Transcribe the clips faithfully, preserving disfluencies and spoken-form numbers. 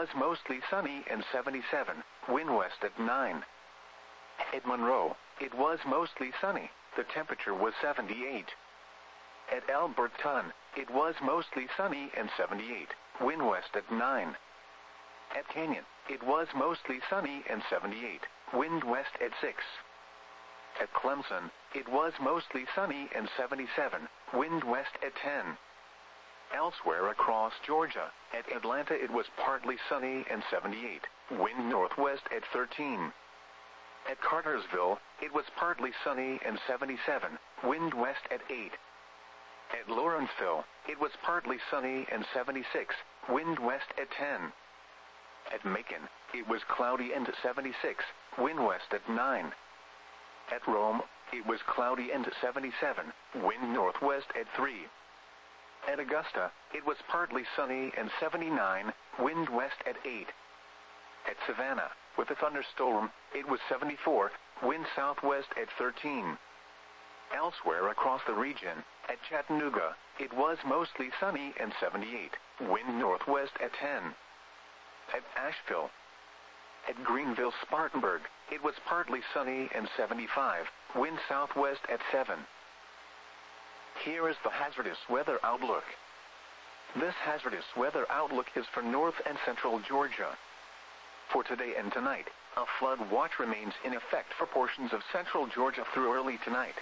was mostly sunny and seventy-seven, wind west at nine. At Monroe, it was mostly sunny, the temperature was seventy-eight. At Alberton, it was mostly sunny and seventy-eight, wind west at nine. At Canyon, it was mostly sunny and seventy-eight, wind west at six. At Clemson, it was mostly sunny and seventy-seven, wind west at ten. Elsewhere across Georgia, at Atlanta it was partly sunny and seventy-eight, wind northwest at thirteen. At Cartersville, it was partly sunny and seventy-seven, wind west at eight. At Lawrenceville, it was partly sunny and seventy-six, wind west at ten. At Macon, it was cloudy and seventy-six, wind west at nine. At Rome, it was cloudy and seventy-seven, wind northwest at three. At Augusta, it was partly sunny and seventy-nine, wind west at eight. At Savannah, with a thunderstorm, it was seventy-four, wind southwest at thirteen. Elsewhere across the region, at Chattanooga, it was mostly sunny and seventy-eight, wind northwest at ten. At Asheville, at Greenville Spartanburg, it was partly sunny and seventy-five, wind southwest at seven. Here is the hazardous weather outlook. This hazardous weather outlook is for north and central Georgia. For today and tonight, a flood watch remains in effect for portions of central Georgia through early tonight.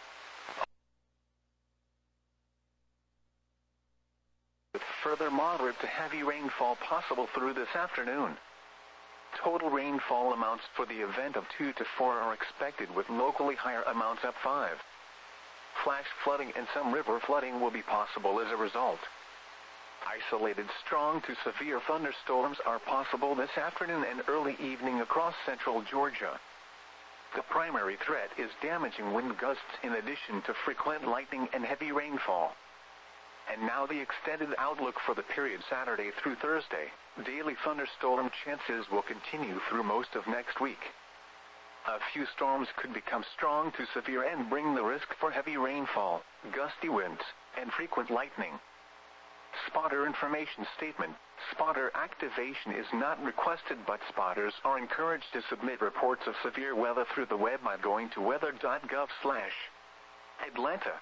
With further moderate to heavy rainfall possible through this afternoon. Total rainfall amounts for the event of two to four are expected, with locally higher amounts up five. Flash flooding and some river flooding will be possible as a result. Isolated strong to severe thunderstorms are possible this afternoon and early evening across central Georgia. The primary threat is damaging wind gusts in addition to frequent lightning and heavy rainfall. And now the extended outlook for the period Saturday through Thursday. Daily thunderstorm chances will continue through most of next week. A few storms could become strong to severe and bring the risk for heavy rainfall, gusty winds, and frequent lightning. Spotter information statement. Spotter activation is not requested, but spotters are encouraged to submit reports of severe weather through the web by going to weather dot gov slash Atlanta.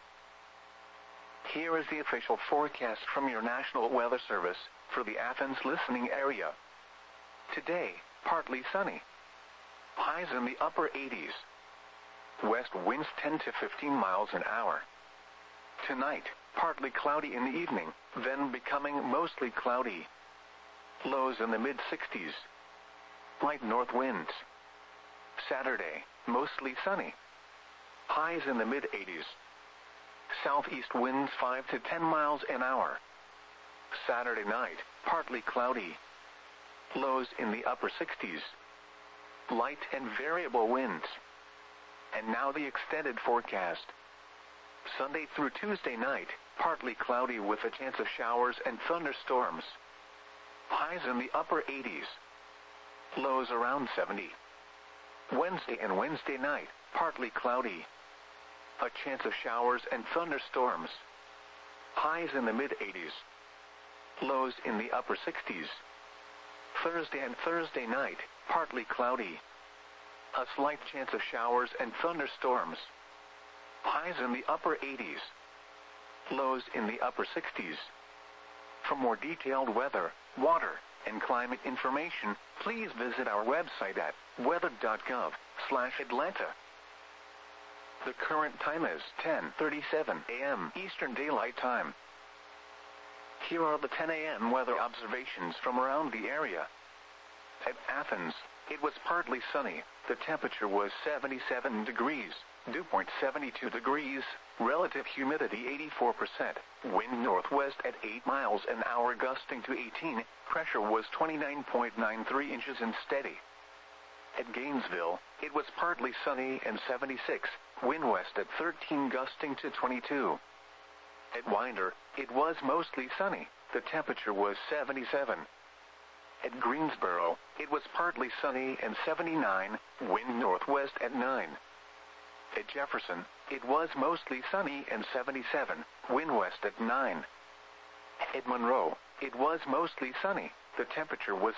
Here is the official forecast from your National Weather Service for the Athens listening area. Today, partly sunny. Highs in the upper eighties. West winds ten to fifteen miles an hour. Tonight, partly cloudy in the evening, then becoming mostly cloudy. Lows in the mid sixties. Light north winds. Saturday, mostly sunny. Highs in the mid eighties. Southeast winds five to ten miles an hour. Saturday night, partly cloudy. Lows in the upper sixties. Light and variable winds. And now the extended forecast. Sunday through Tuesday night, partly cloudy with a chance of showers and thunderstorms. Highs in the upper eighties. Lows around seventy. Wednesday and Wednesday night, partly cloudy. A chance of showers and thunderstorms. Highs in the mid eighties. Lows in the upper sixties. Thursday and Thursday night, partly cloudy. A slight chance of showers and thunderstorms. Highs in the upper eighties. Lows in the upper sixties. For more detailed weather, water, and climate information, please visit our website at weather dot gov slash Atlanta. The current time is ten thirty-seven a m Eastern Daylight Time. Here are the ten a m weather observations from around the area. At Athens, it was partly sunny. The temperature was seventy-seven degrees. Dew point seventy-two degrees. Relative humidity eighty-four percent. Wind northwest at eight miles an hour gusting to eighteen. Pressure was twenty-nine point nine three inches and steady. At Gainesville, it was partly sunny and seventy-six. Wind west at thirteen gusting to twenty-two. At Winder, it was mostly sunny. The temperature was seventy-seven. At Greensboro, it was partly sunny and seventy-nine. Wind northwest at nine. At Jefferson, it was mostly sunny and seventy-seven. Wind west at nine. At Monroe, it was mostly sunny. The temperature was